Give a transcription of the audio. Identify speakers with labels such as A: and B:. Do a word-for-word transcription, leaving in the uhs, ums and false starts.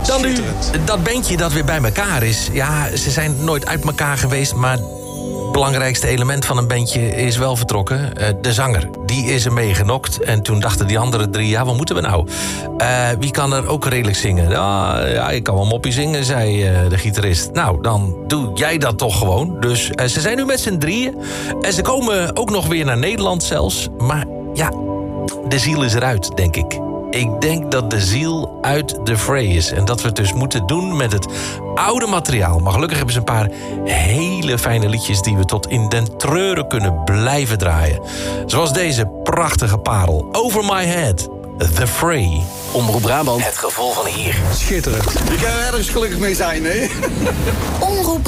A: Dan nu dat bandje dat weer bij elkaar is. Ja, ze zijn nooit uit elkaar geweest, maar het belangrijkste element van een bandje is wel vertrokken. Uh, de zanger, die is er mee genokt. En toen dachten die andere drie, ja, wat moeten we nou? Uh, wie kan er ook redelijk zingen? Ja, ja, ik kan wel moppie zingen, zei uh, de gitarist. Nou, dan doe jij dat toch gewoon. Dus uh, ze zijn nu met z'n drieën. En ze komen ook nog weer naar Nederland zelfs. Maar ja, de ziel is eruit, denk ik. Ik denk dat de ziel uit de fray is. En dat we het dus moeten doen met het oude materiaal. Maar gelukkig hebben ze een paar hele fijne liedjes die we tot in den treuren kunnen blijven draaien. Zoals deze prachtige parel. Over My Head, The Fray.
B: Omroep Brabant. Het gevoel van hier.
C: Schitterend. Je kan er ergens gelukkig mee zijn, hè?
D: Omroep